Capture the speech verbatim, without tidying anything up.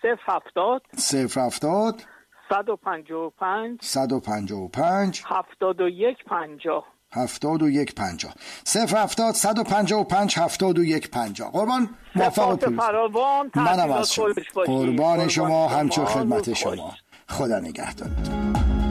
صفر هفتاد صفر هفتاد صد و پنجاه و پنج صد و پنجاه و پنج هفتاد و یک پنجاه هفتاد و یک پنجاه صفر هفتاد صد و پنجاه و پنج هفتاد و یک پنجاه. قربان، موفق و پیروز. فراوان. منم از شما قربان شما، همچون خدمت شما. خدا نگهدارتون.